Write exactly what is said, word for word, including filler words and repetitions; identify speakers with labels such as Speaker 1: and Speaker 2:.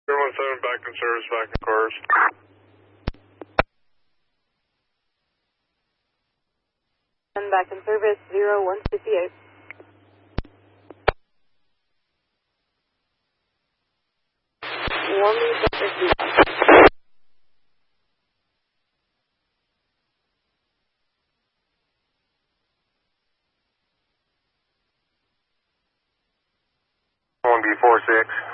Speaker 1: one seven back in service, back in cars.
Speaker 2: And back in service, zero one fifty-eight. One fifty-eight.
Speaker 1: one B four six.